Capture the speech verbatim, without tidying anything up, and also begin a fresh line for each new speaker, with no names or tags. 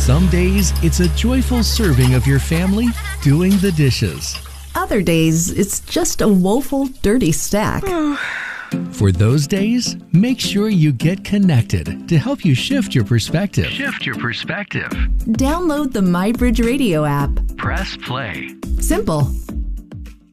Some days, it's a joyful serving of your family doing the dishes.
Other days, it's just a woeful, dirty stack.
For those days, make sure you get connected to help you shift your perspective.
Shift your perspective.
Download the MyBridge Radio app.
Press play.
Simple.